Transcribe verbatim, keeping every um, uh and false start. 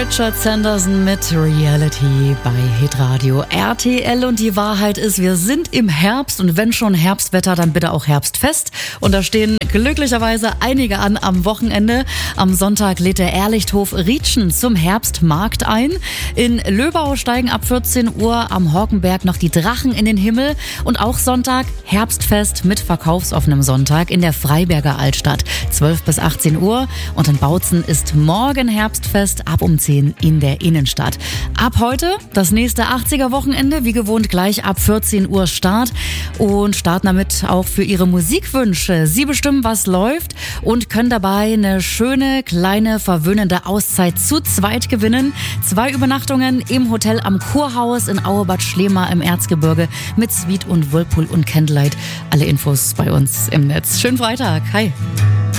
Richard Sanderson mit Reality bei Hitradio R T L. Und die Wahrheit ist, wir sind im Herbst und wenn schon Herbstwetter, dann bitte auch Herbstfest. Und da stehen glücklicherweise einige an am Wochenende. Am Sonntag lädt der Ehrlichthof Rietschen zum Herbstmarkt ein. In Löbau steigen ab vierzehn Uhr am Horkenberg noch die Drachen in den Himmel. Und auch Sonntag Herbstfest mit verkaufsoffenem Sonntag in der Freiberger Altstadt. zwölf bis achtzehn Uhr. Und in Bautzen ist morgen Herbstfest ab um zehn in der Innenstadt. Ab heute das nächste achtziger-Wochenende, wie gewohnt gleich ab vierzehn Uhr Start und starten damit auch für Ihre Musikwünsche. Sie bestimmen, was läuft und können dabei eine schöne, kleine, verwöhnende Auszeit zu zweit gewinnen. Zwei Übernachtungen im Hotel am Kurhaus in Auebad Schlema im Erzgebirge mit Suite und Whirlpool und Candlelight. Alle Infos bei uns im Netz. Schönen Freitag. Hi.